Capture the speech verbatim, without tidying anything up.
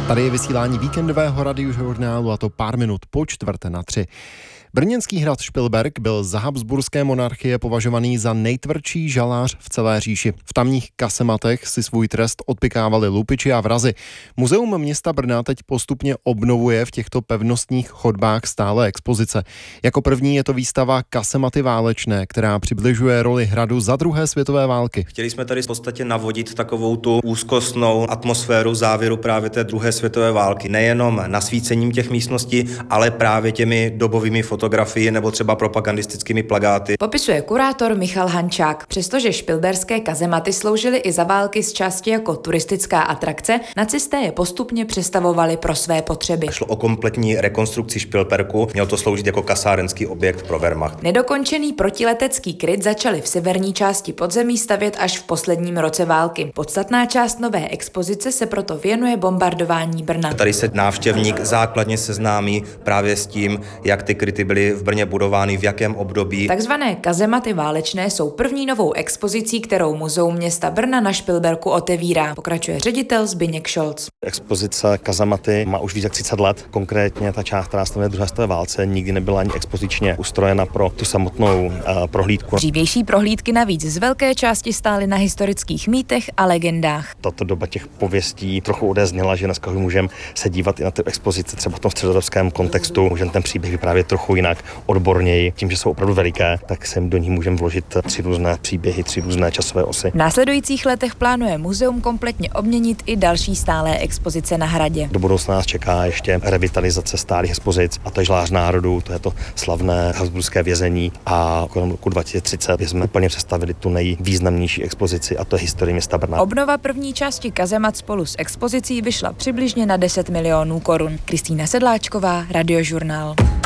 Tady je vysílání víkendového radiožurnálu a to pár minut po čtvrté na tři. Brněnský hrad Špilberk byl za habsburské monarchie považovaný za nejtvrdší žalář v celé říši. V tamních kasematech si svůj trest odpykávali lupiči a vrazi. Muzeum města Brna teď postupně obnovuje v těchto pevnostních chodbách stále expozice. Jako první je to výstava Kasematy válečné, která přibližuje roli hradu za druhé světové války. Chtěli jsme tady v podstatě navodit takovou tu úzkostnou atmosféru závěru právě té druhé světové války. Nejenom nasvícením těch místností, ale právě těmi dobovými fotografii nebo třeba propagandistickými plakáty. Popisuje kurátor Michal Hančák. Přestože špilberské kazematy sloužily i za války z části jako turistická atrakce, nacisté je postupně přestavovali pro své potřeby. Šlo o kompletní rekonstrukci Špilberku, měl to sloužit jako kasárenský objekt pro Wehrmacht. Nedokončený protiletecký kryt začali v severní části podzemí stavět až v posledním roce války. Podstatná část nové expozice se proto věnuje bombardování Brna. Tady se návštěvník základně seznámí právě s tím, jak ty kryty byly v Brně budovány, v jakém období. Takzvané kazematy válečné jsou první novou expozicí, kterou Muzeum města Brna na Špilberku otevírá. Pokračuje ředitel Zbyněk Šolc. Expozice kazematy má už víc jak třicet let. Konkrétně ta část, která se druhé světové válce, nikdy nebyla ani expozičně ustrojena pro tu samotnou uh, prohlídku. Dřívější prohlídky navíc z velké části stály na historických mýtech a legendách. Tato doba těch pověstí trochu odezněla, že dneska už můžeme se dívat i na ty expozice třeba v tom středoevropském kontextu, můžeme ten příběh vyprávět trochu jinak, odborněji. Tím, že jsou opravdu veliké, tak sem do ní můžeme vložit tři různé příběhy, tři různé časové osy. V následujících letech plánuje muzeum kompletně obměnit i další stálé expozice na hradě. Do budoucna nás čeká ještě revitalizace stálých expozic, a to je Žlář národů, to je to slavné habsburské vězení, a kolem roku dva tisíce třicet jsme úplně představili tu nejvýznamnější expozici, a to je historie města Brna. Obnova první části kazemat spolu s expozicí vyšla přibližně na deset milionů korun. Kristýna Sedláčková, Radiožurnál.